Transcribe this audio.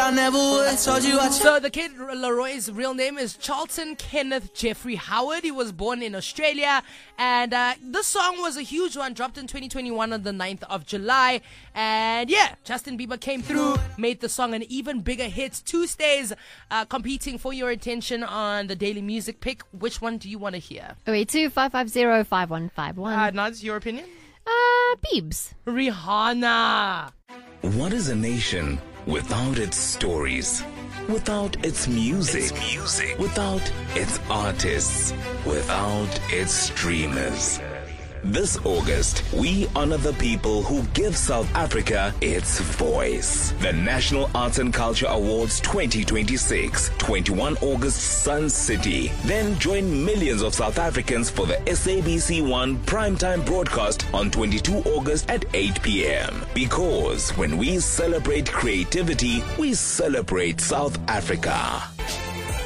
I never would. Told you I So the Kid Leroy's real name is Charlton Kenneth Jeffrey Howard. He was born in Australia, and this song was a huge one, dropped in 2021 on the 9th of July. And yeah, Justin Bieber came through, made the song an even bigger hit. Tuesdays competing for your attention on the Daily Music Pick. Which one do you want to hear? 082-550-5151. Naz, your opinion? Biebs. Rihanna. What is a nation without its stories? Without its music? Without its artists? Without its streamers? This August, we honor the people who give South Africa its voice. The National Arts and Culture Awards 2026, 21 August, Sun City. Then join millions of South Africans for the SABC1 primetime broadcast on 22 August at 8 p.m. Because when we celebrate creativity, we celebrate South Africa.